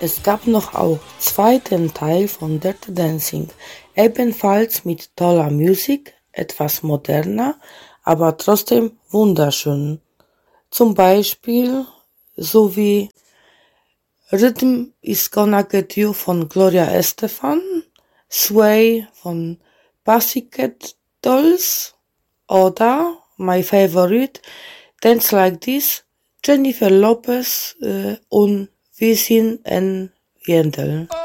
Es gab noch auch zweiten Teil von Dirty Dancing, ebenfalls mit toller Musik, etwas moderner, aber trotzdem wunderschön. Zum Beispiel so wie Rhythm is Gonna Get You von Gloria Estefan, Sway von Pussycat Dolls oder My Favorite Dance Like This, Jennifer Lopez und Wisin and Yandel.